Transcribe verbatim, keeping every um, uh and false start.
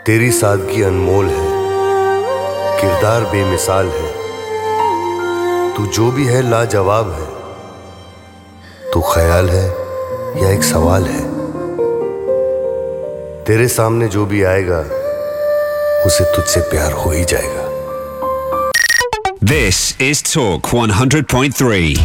तेरी सादगी अनमोल है, किरदार बेमिसाल है। तू जो भी है लाजवाब है। तू ख्याल है या एक सवाल है। तेरे सामने जो भी आएगा उसे तुझसे प्यार हो ही जाएगा। This is Talk one hundred point three.